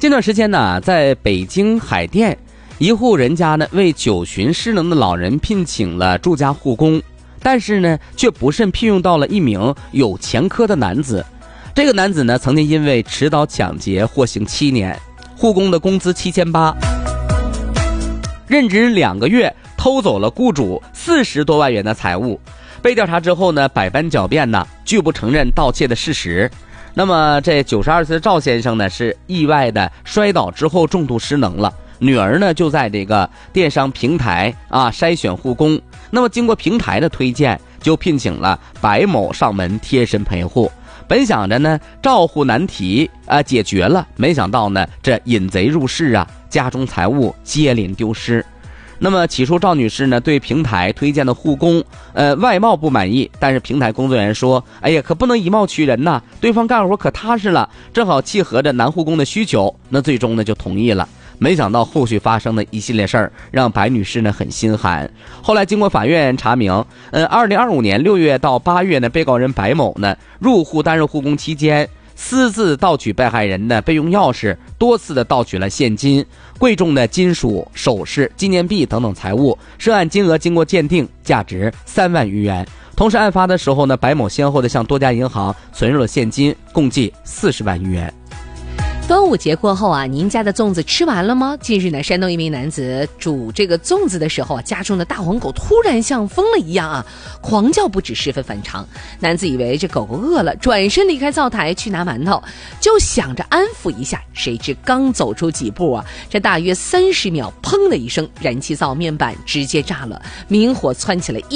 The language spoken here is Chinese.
近段时间呢，在北京海淀一户人家呢，为9旬失能的老人聘请了住家护工，但是呢，却不慎聘用到了一名有前科的男子。这个男子呢，曾经因为持刀抢劫获刑7年，护工的工资7800，任职2个月，偷走了雇主40多万元的财物。被调查之后呢，百般狡辩呢，拒不承认盗窃的事实。那么这92岁的赵先生呢，是意外的摔倒之后重度失能了。女儿呢，就在这个电商平台筛选护工。那么经过平台的推荐，就聘请了白某上门贴身陪护。本想着呢，照护难题解决了，没想到呢，这引贼入室家中财物接连丢失。那么起初赵女士呢，对平台推荐的护工外貌不满意，但是平台工作人员说，哎呀，可不能以貌取人呐，对方干活可踏实了，正好契合着男护工的需求，那最终呢就同意了。没想到后续发生的一系列事儿，让白女士呢很心寒。后来经过法院查明，2025年6月到8月呢，被告人白某呢入户担任护工期间，私自盗取被害人的备用钥匙，多次的盗取了现金、贵重的金属首饰、纪念币等等财物，涉案金额经过鉴定价值3万余元。同时案发的时候呢，白某先后的向多家银行存入了现金，共计40万余元。 端午节过后您家的粽子吃完了吗？近日呢，山东一名男子煮这个粽子的时候家中的大黄狗突然像疯了一样狂叫不止，十分反常。男子以为这狗狗饿了，转身离开灶台去拿馒头，就想着安抚一下，谁知刚走出几步这大约30秒，砰的一声，燃气灶面板直接炸了，明火窜起了